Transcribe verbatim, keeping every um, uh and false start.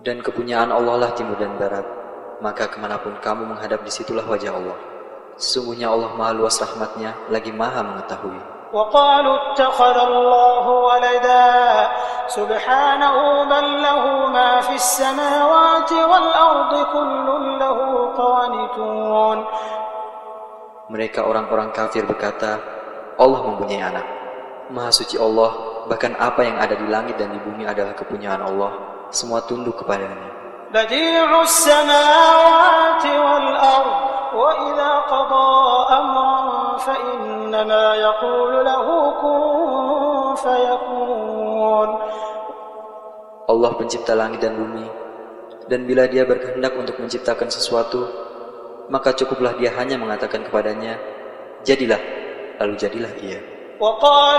Dan kepunyaan Allah lah timur dan barat. Maka kemanapun kamu menghadap, disitulah wajah Allah. Sesungguhnya Allah maha luas rahmatnya, lagi maha mengetahui. وَقَالُوا اتَّخَذَ اللَّهُ وَلَدًا سُبْحَانَهُ بَل لَّهُ مَا فِي السَّمَاوَاتِ وَالْأَرْضِ كُلٌّ لَّهُ قَانِتُونَ. Mereka orang-orang kafir berkata, Allah mempunyai anak. Maha suci Allah, bahkan apa yang ada di langit dan di bumi adalah kepunyaan Allah. Semua tunduk kepadanya. Badi'us samawati wal ard wa idza qada amran fa innama yaqulu lahu kun fayakun. Allah pencipta langit dan bumi, dan bila Dia berkehendak untuk menciptakan sesuatu, maka cukuplah Dia hanya mengatakan kepadanya, jadilah, lalu jadilah ia.